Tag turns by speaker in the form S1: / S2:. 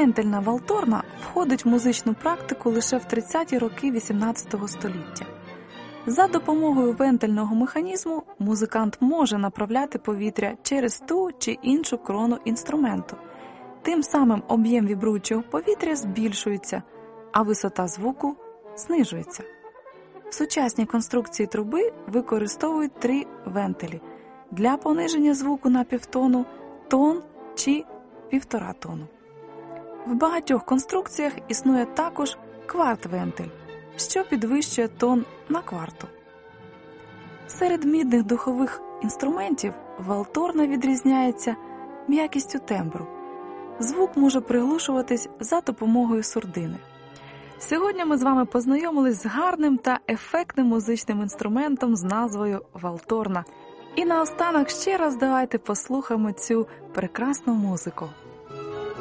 S1: Вентильна валторна входить в музичну практику лише в 30-ті роки XVIII століття. За допомогою вентильного механізму музикант може направляти повітря через ту чи іншу крону інструменту. Тим самим об'єм вібруючого повітря збільшується, а висота звуку знижується. В сучасній конструкції труби використовують 3 вентилі для пониження звуку на півтону, тон чи 1,5 тону. В багатьох конструкціях існує також кварт-вентиль, що підвищує тон на кварту. Серед мідних духових інструментів валторна відрізняється м'якістю тембру. Звук може приглушуватись за допомогою сурдини. Сьогодні ми з вами познайомились з гарним та ефектним музичним інструментом з назвою валторна. І наостанок ще раз давайте послухаємо цю прекрасну музику.